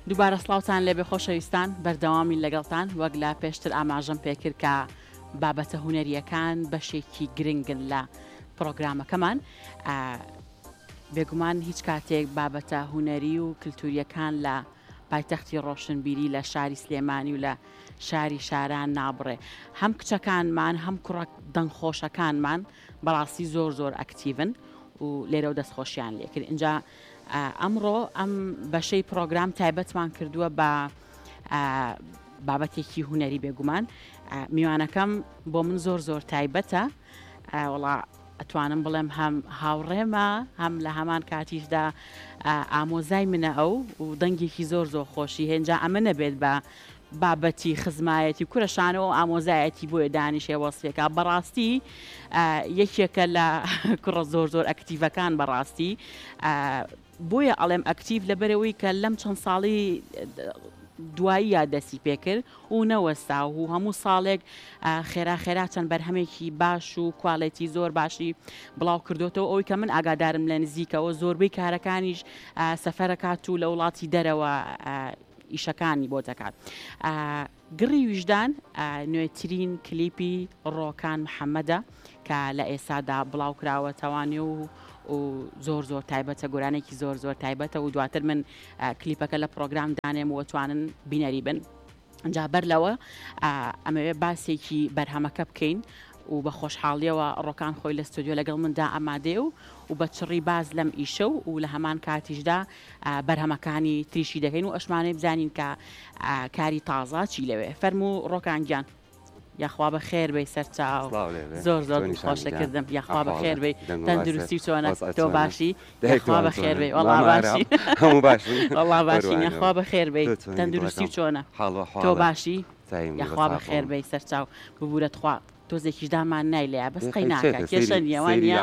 دووبارە سڵاوتان لێبێ خۆشەویستان بەردەوامی لەگەڵتان وەک لە پێشتر ئاماژەم پێکرد کە بابەتە هونەریەکان بەشێکی گرنگن لە پرۆگرامەکەمان بێگومان هیچ کاتێک بابەتە هونەری و کللتوریەکان لە پایتەختی ڕۆشنبیری لە شاری سلێمانی و لە شاری شاران نابڕێ هەم کچەکانمان هەم کوڕک دەنگخۆشەکانمان بەڕاستی زۆر زۆر ئەکتیڤن و لێرە و دەستخۆشیان لێکرد اینجا ئەمڕۆ ئەم بەشەی پرۆگرام تایبەتمان کردووە بە بابەتێکی هونەری بێگومان میوانەکەم بۆ من زۆر زۆر تایبەتە وڵا ئەتوانم بڵێم هەم هاوڕێمە هەم لە هەمان کاتیشدا ئامۆزای منە ئەو و دەنگێکی زۆر زۆر خۆشی هێنجا ئەمە نەبێت بە بابەتی خزمایەتی کوورەشانەوە و ئامۆزایەتی بۆیە دانیشێ وەسفێکە بەڕاستی یەکێکە لە کوڕە زۆر زۆر ئەکتیڤەکان بەڕاستی بۆیە ئەڵێم ئەکتیڤ لەبەرەوەی کە لەم چەند ساڵی دواییە دەستی پێکرد و نەوەستا و هەموو ساڵێک خێرا چەند بەرهەمێکی باش و کوالەتی زۆر باشی بڵاو کردوتەوە ئەوی کە من ئاگادارم لە نزیکەوە زۆربەی کارەکانیش سەفەرەکات و لە وڵاتی دەرەوە ئیشەکانی بۆ دەکات. گڕی ویژدان نوێترین کلیپی ڕۆکان محەممەدە کە لە ئێسادا بڵاو کراوەتەوانی و زۆر زۆر تایبەتە گۆرانێکی زۆر زۆر تایبەتە و دواتر من کلیپەکە لە پرۆگرام دانێم وەتوانن بینەری بن. جا بەر لەوە ئەمەوێ باسێکی بەرهەمەکە بکەین و بە خۆشحاڵیەوە ڕۆکان خۆی لە ستۆدیۆ لەگەڵ مندا ئەمادێ و بە چڕی باز لەم ئیشە و لە هەمان کاتیشدا بەرهەمەکانی تریشی دەکەین و ئەشمانەی بزانین کە کاری تازە چی لەوێ فەرموو ڕۆکان گیان یاخوا بە خێر بێ سەرچاو زۆر زۆر خۆشەکردم یاخوا بە خێر بێ تەندروستی چۆنە تۆ باشی یاخوا بە خێر بێ وەڵا باشی هەموو باشی وەڵا باشی یاخوا بە خێر بێ تەندروستی چۆنە تۆ باشی یاخوا بە خێر بێ سەرچاو ببورەت خوا تۆزێکیش دامان نایلێ بەس قەی ناکە کێشە نیەوانە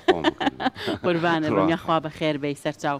قوربانە بم یاخوا بە خێر بێ سەرچاو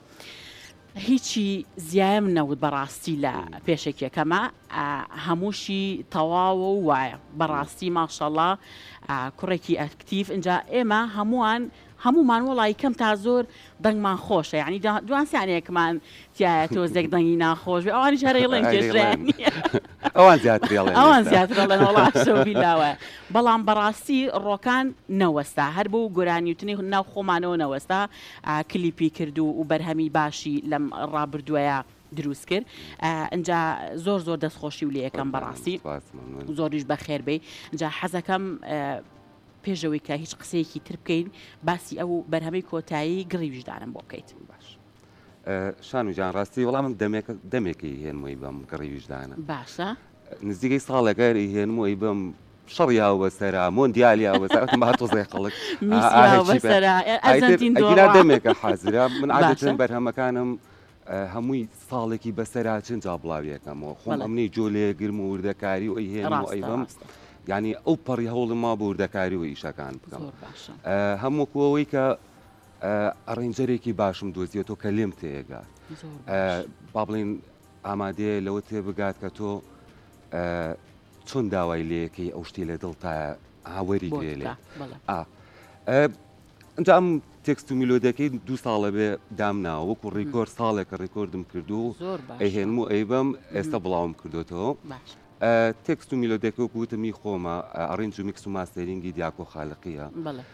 هیچی زیایم نەوت بەڕاستی لە پێشێکێکەمە هەمووشی تەواوە و وایە بەڕاستی ماشەڵڵا کوڕێکی ئەکتیڤ اینجا ئێمە هەمومان وڵی کەم تا زۆر دەنگمان خۆشە یعنی دوانسیانەیەکمان تایە تۆزێک دەنگی ناخۆش بێ ئەوانی شارەیڵێن کێشرانی ئەوان زیاترێڵێن وڵاتشەوی لاوە بەڵام بەڕاستی ڕۆکان نەوەستا هەر بۆ گۆرانیوتنی ناو خۆمانەوە نەوەستا کلیپی کرد و بەرهەمی باشی لەم ڕابردووەیە دروست کرد اینجا زۆر زۆر دەستخۆشی و لێ یەکەم بەڕاستی زۆریش بە خێر بێ اینجا حەزەکەم پێشەوەی کە هیچ قسەیەکی تر بکەین باسی ئەو بەرهەمەی کۆتایی گڕی ویژدانم بۆ بکەیت باش شانوجان ڕاستی وەڵام دەمێکی هێنمەوەی بەم گڕی ویژدانە باشە نزیکەی ساڵێکەری هێنمەوەی بەم شەڕیاوە بەسەرا مۆندیالیاوە بەسەر تۆزای خەڵک دەمێکە حازرا من عادەتەن بەرهەمەکانم هەمووی ساڵێکی بەسەرا چەند جا بڵاویەکەمەوە خۆم ئەمنەی جۆلێگرم و وردەکاری و ئەی هێن و ئەیبم یعنی ئەو پەڕی هەوڵم ما بۆ وردەکاری و ئیشەکان بکەم هەمووکەوەی کە ئەڕێنجەرێکی باشم دۆزیێتەوە کە لێم تێگات با بڵێن ئامادەیە لەوە تێبگات کە تۆ چۆن داوای لەیەکەی ئەو شتی لە دڵ تا هاوەری گرێ لێ ئەنجا ئەم تێکست و میلۆدەکەی 2 ساڵە بێ دام ناوە وەکو ڕێکۆر ساڵێکە ڕێکۆردم کردو و ئەیهێنم و ئەیبم ئێستا بڵاوم کردوێتەوە تێکست و میلۆدەکە و گوتمی خۆمە ئەڕێنج و میکس و ماستەرینگی دیاکۆ خالقیە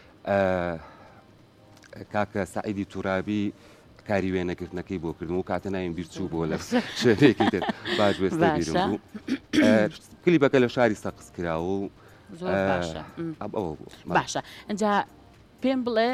کاکە سعیدی تورابی کاری وێنەکردنەکەی بۆ کردم و کاتە ناویم بیرچوو بۆ لە شوێنێکی تر باش وێستا بیرم بوو کلیپەکە لە شاری سەقس کراوە و باشە ئەنجا پێم بڵێ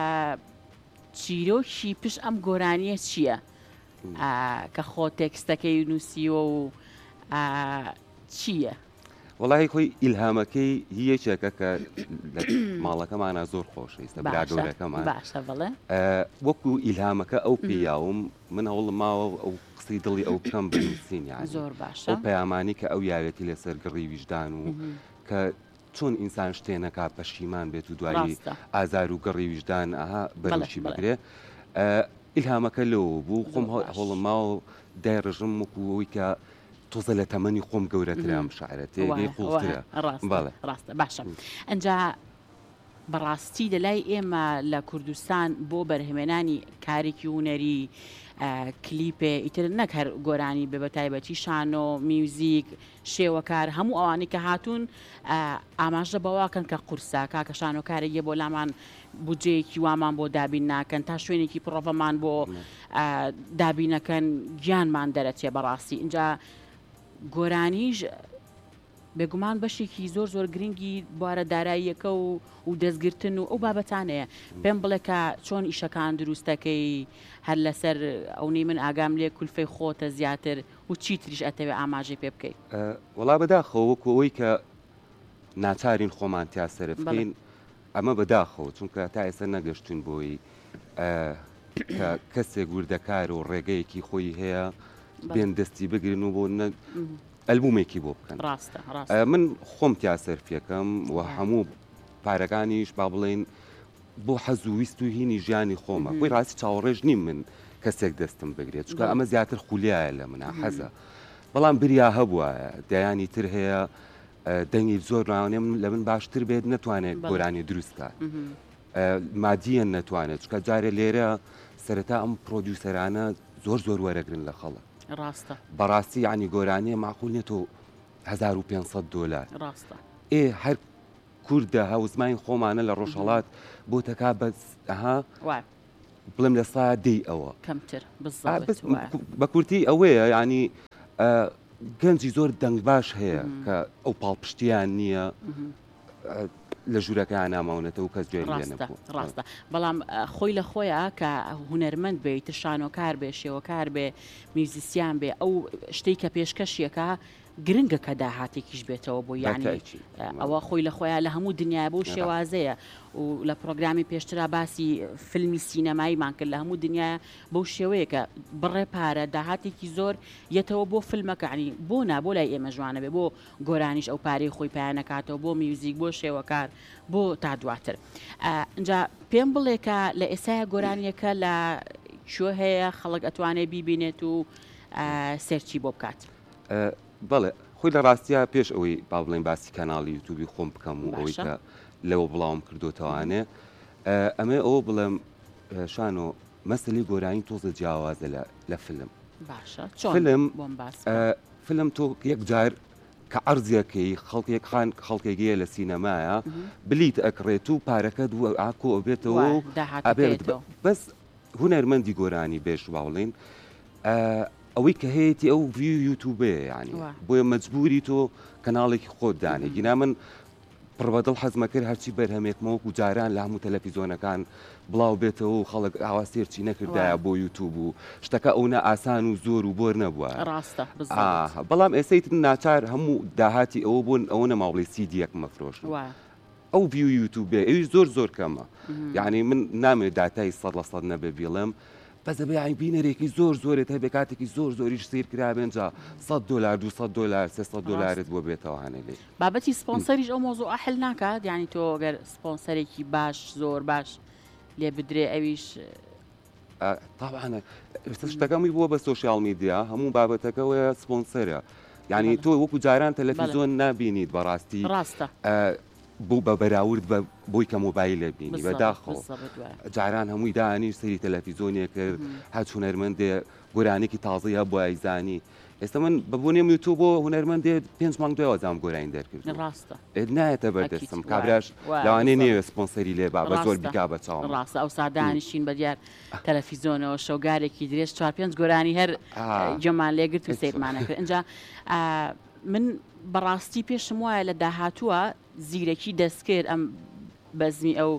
چیرۆکی پشت ئەم گۆرانیە چییە کە خۆ تێکستەکەی نووسیوە و چییە؟ وڵی خۆی ئیلهامەکەی یەکێکە کە ماڵەکەمانە زۆر خۆشەویستە براگەورەکەمان وەکو ئیلهامەکە ئەو پێیاوم من هەوڵم ماوە ئەو قسەی دڵی ئەو کەم بنووسین یانی زۆر باشە ئەو پەیامانی کە ئەو یاوێتی لەسەر گڕی ویژدان و کە چۆن ئینسان شتێنەکە پەشیمان بێت و دوایی ئازار و گەڕی ویژدان ئاها بەرەوشی بگرێ ئیلهامەکە لەوە بوو خۆم هەوڵم ماوە دایڕژم وەکوەوەی کە تۆزە لە تەمەنی خۆم گەورەترام شعرە تێگەی قوڵترە ڕاستە باشە ئەنجا بەڕاستی لەلای ئێمە لە کوردستان بۆ بەرهێمێنانی کارێکی هوەری کلیپێ ئیتر نەک هەر گۆرانی بێ بە تایبەتی شانۆ میوزیک شێوەکار هەموو ئەوانەی کە هاتوون ئاماژە بەواکەن کە قورسە کاکە شانۆکارێکە بۆ لامان بودجەیەکی وامان بۆ دابین ناکەن تا شوێنێکی پرۆڤەمان بۆ دابینەکەن گیانمان دەرەچێ بەڕاستی اینجا گۆرانیش بێگومان بەشێکی زۆر زۆر گرنگی بوارە داراییەکە و دەستگرتن و ئەو بابەتانەیە پێم بڵێ کە چۆن ئیشەکان دروستەکەی هەر لەسەر ئەوەی من ئاگام لێ کولفەی خۆتە زیاتر و چیتریش ئەتەوێ ئاماژەی پێ بکەیت وڵا بەداخەوە وەکو ئەوەی کە ناچارین خۆمان تیاسەرە بکەین ئەمە بەداخەوە چونکە تا ئێستا نەگەشتون بۆی کەسێک وردەکار و ڕێگەیەکی خۆی هەیە بێن دەستی بگرن و بۆ ئەلبومێکی بۆ بکەن من خۆم تیاسەرفیەکەم و هەموو پارەکانیش با بڵێن بۆ حەز و ویست و هینی ژیانی خۆمە بۆی ڕاستی چاوەڕێژ نیم من کەسێک دەستم بگرێت چونکە ئەمە زیاتر خولیایە لە منە حەزە بەڵام بریا هەبووە دەیانی تر هەیە دەنگی زۆر ڕاوانێ لە من باشتر بێت نەتوانێت گۆرانی دروستکە مادیەن نەتوانێت چونکە جارێ لێرە سەرەتا ئەم پرۆدیوسەرانە زۆر زۆر وەرەگرن لە خەڵک ڕاستە بەڕاستی ینی گۆرانیە معقول نێتەوە $1500 ڕاستە هەر کووردە هەوزمانی خۆمانە لە ڕۆژهەڵات بۆ تەکا بەس ئەها بڵم لە سا دەی ئەوە کەمتر بە کورتی ئەوەیە ینی گەنجی زۆر دەنگ باش هەیە کە ئەو پاڵپشتیان نییە لە ژوورەکان ناماونێتە و کەس جێری لێ نەبوو ڕاستە بەڵام خۆی لە خۆیە کە هونەرمەند بێت شانۆکار بێ شێوەکار بێ میوزیسیان بێ ئەو شتەی کە پێشکەشیەکە گرنگە کە داهاتێکیش بێتەوە بۆ یانی ئەوە خۆی لە خۆیان لە هەموو دنیای بۆ شێوازەیە و لە پرۆگرامی پێشترا باسی فیلمی سینەماییمان کرد لە هەموو دنیای بەو شێوەیە کە بڕێ پارە داهاتێکی زۆر یەتەوە بۆ فیلمەکانی بۆ بۆ لای ئێمە جوانە بێ بۆ گۆرانیش ئەو پارەی خۆی پایانەکاتەوە بۆ میوزیک بۆ شێوەکار بۆ تا دواتر اینجا پێم بڵێ کە لە ئێسایە گۆرانیەکە لە کوێ هەیە خەڵک ئەتوانێت بیبینێت و سێرچی بۆ بکات بەڵێ خۆی لە ڕاستیە پێش ئەوەی با بڵێن باسی کەناڵی یوتیوبی خۆم بکەم و ئەوەی کە لەوە بڵاوم کردوتەوانێ ئەمێ ئەوە بڵێم شانۆ مەسەلی گۆرانی تۆزە جیاوازە لە فیلم فیلم تۆ یەک جار کە عەرزیەکەی خەڵکێکیە لە سینەمایە بلیت ئەکڕێت و پارەکە دووە ئاکۆ ئەبێتەوە بەس هونەرمەندی گۆرانی بێش باوڵین ئەوەی کە هەیەی ئەو ڤیو یوتیوبێ ینی بۆیە مەجبوری تۆ کەناڵێکی خۆت دانێ گینا من پڕبەدڵ حەزمە کرد هەرچی بەرهەمێکمەوە و جاران لە هەموو تەلەڤیزۆنەکان بڵاو بێتەوە و خەڵک ئاوا سێرچی نەکردایە بۆ یوتیوب و شتەکە ئەوە ئاسان و زۆر و بۆر نەبووە بەڵام ئێسەیت ناچار هەموو داهاتی ئەوە بوون ئەوە نەماوڵی سیدیەک مەفرۆش ئەو ڤیو یوتیوبێ ئەوی زۆر زۆر کەمە یعنی من نامێت داتای 100% نەبێ بیڵم بەس دەبێ بینەرێکی زۆر زۆرێت هەبێ کاتێکی زۆر زۆریش سیر کرابێنجا $100 $200 $300 بۆ بێتەوە هەنێ لێ بابەتی سپۆنسەریش ئەو مۆزوع ئەحل ناکات یعنی تۆ گەر سپۆنسەرێکی باش زۆر باش لێ بدرێ ئەویش طبعا شتەکەمی بووە بە سۆشیال میدیا هەموو بابەتەکەوەیە سپۆنسەرە یعنی تۆ وەکو جاران تەلەڤیزۆن نابینیت بەڕاستی ڕاستە بوو بە بەراورد بۆی کە مۆبایلە بینی بەداخەوە جاران هەمووی دانی سەری تەلەڤیزۆنیە کرد هەچ هونەرمەندێ گۆرانێکی تازەیە بۆ ئایزانی ئێستا من بەبوونێم یوتیوب بۆ هونەرمەندێ 5 مانگ دوای وەزام گۆرانی دەرکرد نایەتە بەردەستم کابراش لەوانێ نێوێ سپۆنسەری لێ با بە زۆر بیکا بە چاوم ڕاستە ئەو سادانیشین بە دیار تەلەڤیزۆنەوە شەوگارێکی درێژ 4-5 گۆرانی هەر جەمان لێگرت و سیرمانەکرد اینجا من بەڕاستی پێشم وایە لە داهاتووە زیرەکی دەستکرد ئەم بەزمی ئەو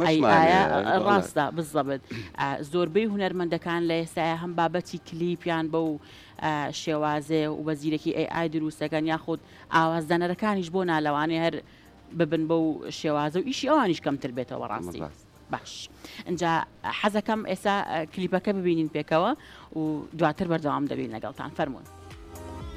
ڕاستە بزەبت زۆربەی هونەرمەندەکان لە ئێستاە هەم بابەتی کلیپیان بەو شێوازێ و بە زیرەکی ئای دروستەکەن یاخود ئاوازدانەرەکانیش بۆ نالەوانێ هەر ببن بەو شێوازە و ئیشی ئەوانیش کەمتر بێتەوە ڕاستی باش اینجا حەزەکەم ئێستا کلیپەکە ببینین پێکەوە و دواتر بەردەوام دەبین لەگەڵتان فەرمونون